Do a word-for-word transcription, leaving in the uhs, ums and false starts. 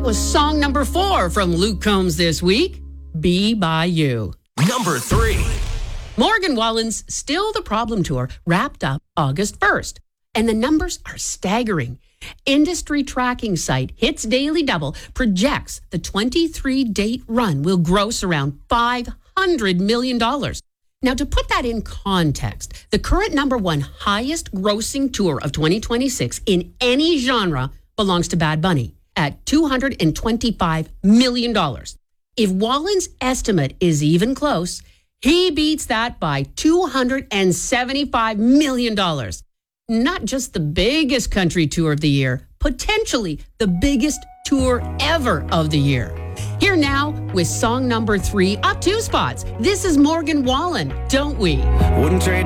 That was song number four from Luke Combs this week, Be By You. Number three. Morgan Wallen's Still the Problem Tour wrapped up August first, and the numbers are staggering. Industry tracking site Hits Daily Double projects the twenty-three date run will gross around five hundred million dollars. Now, to put that in context, the current number one highest grossing tour of twenty twenty-six in any genre belongs to Bad Bunny at two hundred twenty-five million dollars. If Wallen's estimate is even close, he beats that by two hundred seventy-five million dollars. Not just the biggest country tour of the year, potentially the biggest tour ever of the year. Here now with song number three, up two spots. This is Morgan Wallen, Don't We? Wouldn't trade